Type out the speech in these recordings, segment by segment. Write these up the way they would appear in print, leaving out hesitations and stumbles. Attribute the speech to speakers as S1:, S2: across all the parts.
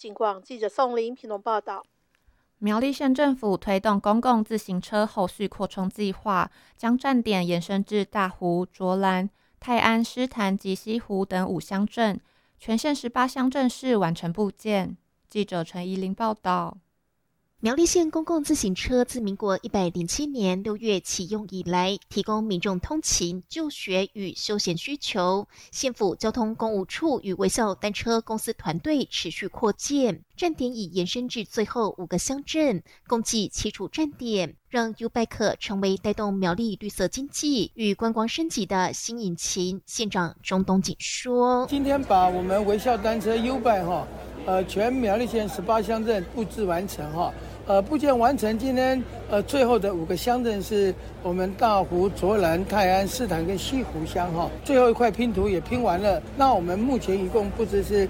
S1: 警广记者宋林屏东报道。
S2: 苗栗县政府推动公共自行车后续扩充计划，将站点延伸至大湖、卓兰、泰安、狮潭及西湖等5乡镇，全县18乡镇市完成布建。记者陈怡玲报道。
S3: 苗栗县公共自行车自民国107年6月启用以来，提供民众通勤、就学与休闲需求。县府交通公务处与微笑单车公司团队持续扩建，站点已延伸至最后5个乡镇，共计7处站点，让 U-Bike 成为带动苗栗绿色经济与观光升级的新引擎。县长钟东锦说：“
S4: 今天把我们微笑单车 U-Bike 全苗栗县18乡镇布置完成布建完成，今天最后的5个乡镇是我们大湖、卓兰、泰安、狮潭跟西湖乡最后一块拼图也拼完了。那我们目前一共布置是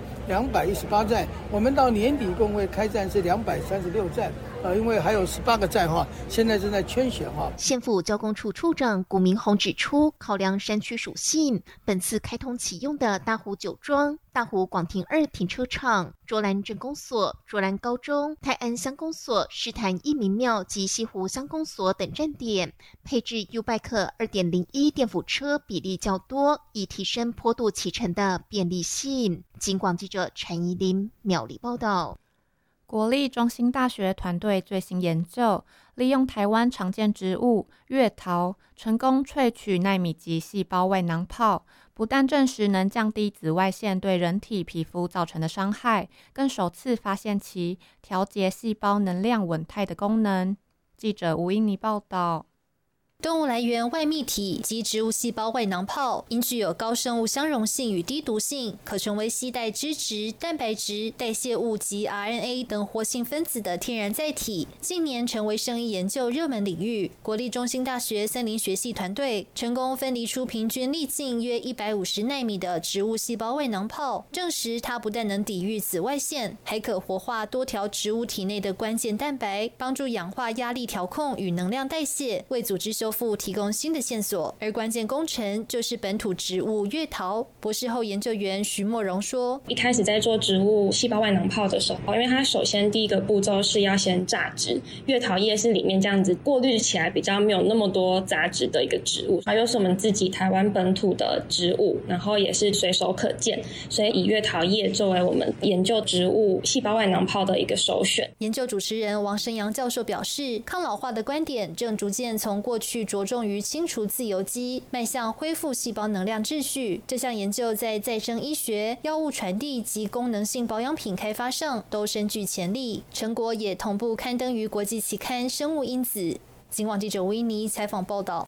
S4: 218站，我们到年底共会开站是236站。因为还有18个站现在正在圈选
S3: 县府交工处处长古明宏指出，考量山区属性，本次开通启用的大湖酒庄、大湖广庭2停车场、卓兰镇公所、卓兰高中、泰安乡公所、狮潭义民庙及西湖乡公所等站点，配置 U-Bike 2.01 电辅车比例较多，以提升坡度骑乘的便利性。警广记者陈怡琳苗栗报道。
S2: 国立中兴大学团队最新研究，利用台湾常见植物月桃，成功萃取奈米级细胞外囊泡，不但证实能降低紫外线对人体皮肤造成的伤害，更首次发现其调节细胞能量稳态的功能。记者吴英妮报道。
S5: 动物来源外泌体及植物细胞外囊泡，因具有高生物相容性与低毒性，可成为携带脂质、蛋白质、代谢物及 RNA 等活性分子的天然载体，近年成为生医研究热门领域。国立中兴大学森林学系团队成功分离出平均粒径约150奈米的植物细胞外囊泡，证实它不但能抵御紫外线，还可活化多条植物体内的关键蛋白，帮助氧化压力调控与能量代谢，为组织修复提供新的线索。而关键工程就是本土植物月桃。博士后研究员徐莫荣说，
S6: 一开始在做植物细胞外囊泡的时候，因为它首先第一个步骤是要先榨汁，月桃叶是里面这样子过滤起来比较没有那么多杂质的一个植物，又是我们自己台湾本土的植物，然后也是随手可见，所以以月桃叶作为我们研究植物细胞外囊泡的一个首选。
S5: 研究主持人王生阳教授表示，抗老化的观点正逐渐从过去着重于清除自由基，迈向恢复细胞能量秩序。这项研究在再生医学、药物传递及功能性保养品开发上都深具潜力，成果也同步刊登于国际期刊《生物因子》。警广记者维尼采访报道。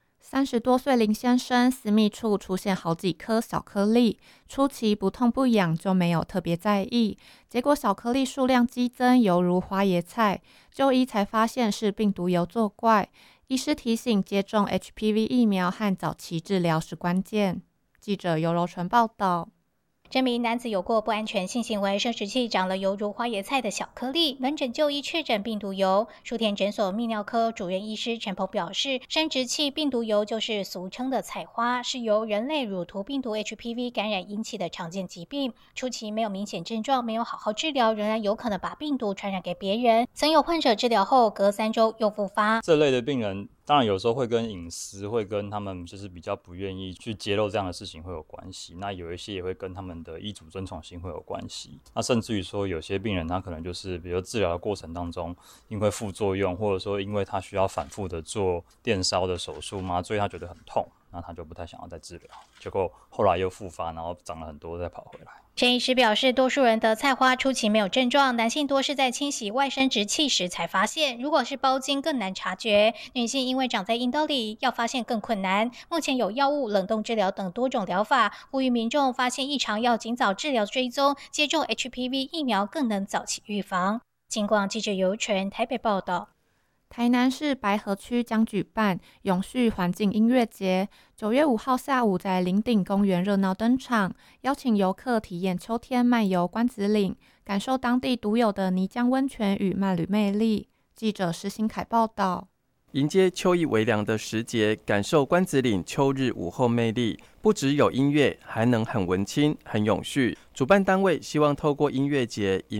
S2: 30多岁林先生私密处出现好几颗小颗粒，初期不痛不痒，就没有特别在意，结果小颗粒数量激增，犹如花椰菜，就医才发现是病毒疣作怪。医师提醒，接种 HPV 疫苗和早期治疗是关键。记者尤柔纯报道。
S7: 这名男子有过不安全性行为，生殖器长了犹如花椰菜的小颗粒，门诊就医确诊病毒疣。舒田诊所泌尿科主任医师陈鹏表示，生殖器病毒疣就是俗称的菜花，是由人类乳头病毒 HPV 感染引起的常见疾病。初期没有明显症状，没有好好治疗，仍然有可能把病毒传染给别人。曾有患者治疗后隔3周又复发。
S8: 这类的病人当然有时候会跟隐私，会跟他们就是比较不愿意去揭露这样的事情会有关系，那有一些也会跟他们的医嘱遵从性会有关系，那甚至于说有些病人他可能就是比如治疗的过程当中因为副作用，或者说因为他需要反复的做电烧的手术麻醉，他觉得很痛，那他就不太想要再治疗，结果后来又复发，然后长了很多再跑回来。
S7: 陈医师表示，多数人得菜花初期没有症状，男性多是在清洗外生殖器时才发现，如果是包茎更难察觉，女性因为长在阴道里，要发现更困难。目前有药物、冷冻治疗等多种疗法，呼吁民众发现异常要尽早治疗追踪，接种 HPV 疫苗更能早期预防。警广记者尤纯台北报道。
S2: 台南市白河区将举办永续环境音乐节，9月5号下午在林顶公园热闹登场，邀请游客体验秋天漫游关子岭，感受当地独有的泥浆温泉与漫旅魅力。记者施新凯报道。
S9: 迎接秋意微凉的时节，感受关子岭秋日午后魅力，不只有音乐，还能很文青、很永续。主办单位希望透过音乐节引